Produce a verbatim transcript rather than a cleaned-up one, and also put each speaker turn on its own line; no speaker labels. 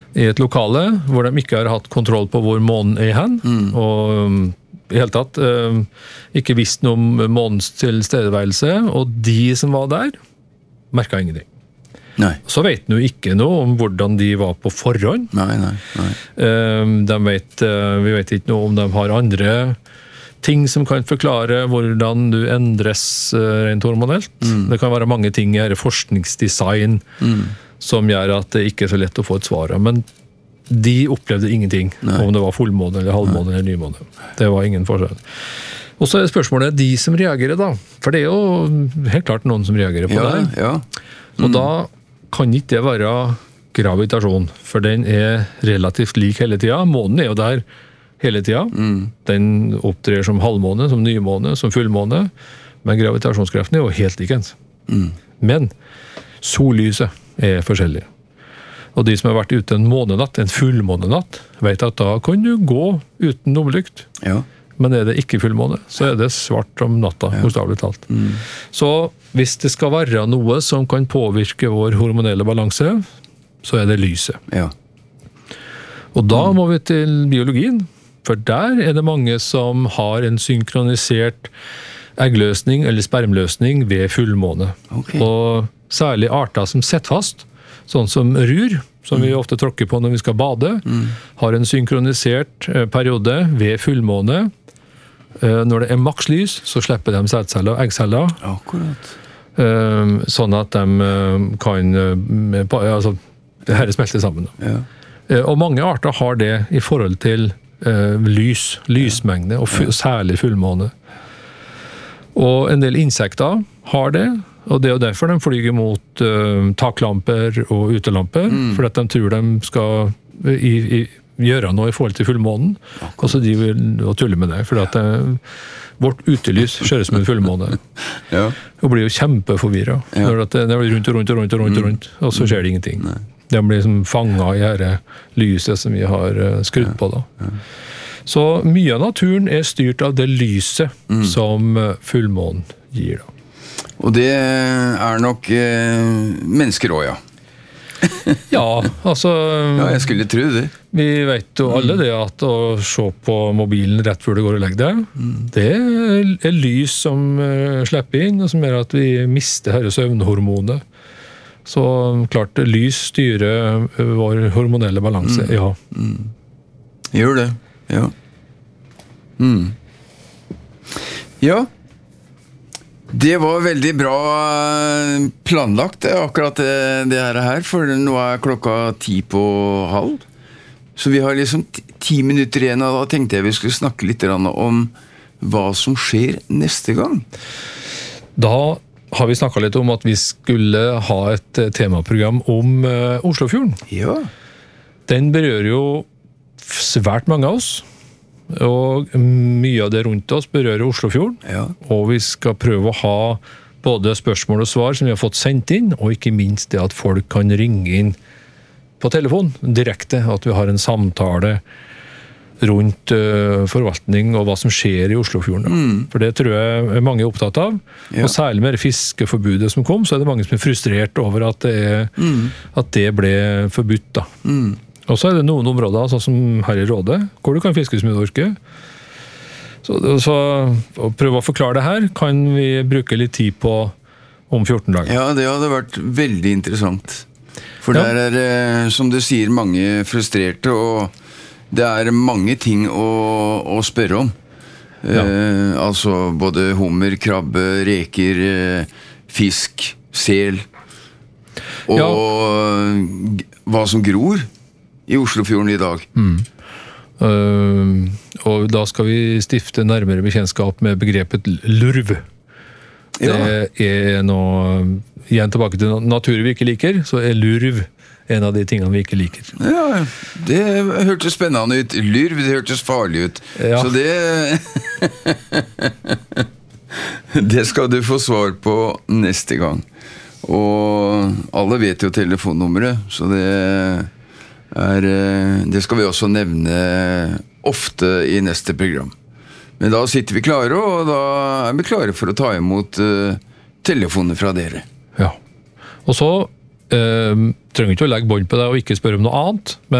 i et lokale hvor de ikke har hatt kontroll på hvor månen er hen, mm. og um, i hele tatt um, ikke visst noe om månens tilstedeværelse, og de som var der, merket ingenting.
Nei.
Så vet de jo ikke noe om hvordan de var på forhånd.
Nei, nei, nei.
Um, de vet, uh, vi vet ikke noe om de har andre ting som kan forklare hvordan du endres uh, rent hormonelt. Mm. Det kan være mange ting i forskningsdesign mm. som gjør at det ikke er så lett å få et svar. Men de opplevde ingenting Nei. Om det var fullmåne eller halvmåne eller nymåne. Det var ingen forskjell. Og så er spørsmålet de som reagerer da. For det er jo helt klart noen som reagerer på
ja,
det.
Ja. Mm.
Og da kan ikke det være gravitasjon, for den er relativt lik hele tiden. Månen er jo der hele tiden. Mm. Den opptrer som halvmåne, som nymåne, som fullmåne, men gravitasjonskraften er jo helt likens. Mm. Men sollyset er forskjellig. Og de som har vært ute en månenatt, en fullmånenatt, vet at da kan du gå uten lommelykt.
Ja.
Men er det ikke fullmåne, så er det svart om natta, ja. Bokstavelig talt. Mm. Så hvis det skal være noe som kan påvirke vår hormonelle balanse, så er det lyset.
Ja.
Og da må vi til biologien, for der er det mange som har en synkronisert eggløsning eller spermløsning ved fullmåne.
Okay.
Og særlig arter som setter fast, sånn som rur, som mm. vi ofte tråkker på når vi skal bade, mm. har en synkronisert periode ved fullmåne. Når det er makslys, så slipper de sædceller og eggceller.
Akkurat.
Sånn at de kan, altså, det her smelter sammen.
Ja.
Og mange arter har det i forhold til lys, lysmengde, og fu- særlig fullmåne. Og en del insekter har det, og det er jo derfor de flyger mot uh, taklamper og utelamper, mm. for at de tror de skal i, i, gjøre noe i forhold til fullmånen, og så de vil tulle med det, for at uh, vårt utelys ser ut som en fullmåne.
Ja.
Og blir jo kjempeforvirret, ja. Når det, det blir rundt og rundt og rundt og rundt, og, rundt, og så skjer det ingenting.
Nei.
De blir liksom fanget i dette lyset som vi har uh, skrudd på da.
Ja.
Så mye av naturen er styrt av det lyset mm. som fullmånen gir da.
Og det er nok eh, mennesker også, ja.
Ja, altså...
Ja, jeg skulle tro det.
Vi vet jo alle det at å se på mobilen rett før du går og legger deg, mm. det er lys som uh, slipper inn, og som gjør at vi mister dette søvnhormonet. Så klart, lys styrer uh, vår hormonelle balanse, mm. ja.
Mm. Gjør det, ja. Mm. Ja. Det var veldig bra planlagt, akkurat det, det her, for nå er klokka ti på halv. Så vi har liksom ti minutter igjen, og da tenkte jeg vi skulle snakke litt om hva som skjer neste gang.
Da har vi snakket litt om at vi skulle ha et temaprogram om uh, Oslofjorden.
Ja.
Den berører jo svært mange av oss. Og mye av det rundt oss berører Oslofjorden,
ja.
Og vi skal prøve å ha både spørsmål og svar som vi har fått sendt inn, og ikke minst det at folk kan ringe inn på telefon direkte, at vi har en samtale rundt uh, forvaltning og hva som skjer i Oslofjorden. Mm. For det tror jeg mange er opptatt av, ja. Og særlig med det fiskeforbudet som kom, så er det mange som er frustrert over at det, er, mm. at det ble forbudt da. Mm. Og så er det noen områder, sånn som her i Rådet, hvor du kan fiske som du orker. Så, så å prøve å forklare det her, kan vi bruke litt tid på om fjorten dager.
Ja, det hadde vært veldig interessant. For
ja.
Der er, som du sier, mange frustrerte, og det er mange ting å, å spørre om. Ja. Eh, altså både hummer, krabbe, reker, eh, fisk, sel, og ja. Hva som gror i Oslofjorden i dag.
Mm. Uh, og da skal vi stifte nærmere bekjentskap med begrepet lurv. Ja. Det er noe, igjen tilbake til natur vi ikke liker, så er lurv en av de tingene vi ikke liker.
Ja, det hørtes spennende ut. Lurv, det hørtes farlig ut. Ja. Så det... det skal du få svar på neste gang. Og alle vet jo telefonnummeret, så det... Er, det skal vi også nevne ofte i neste program. Men da sitter vi klare, og da er vi klare for å ta imot uh, telefoner fra dere.
Ja. Og så uh, trenger vi ikke å legge bånd på det og ikke spørre om noe annet, men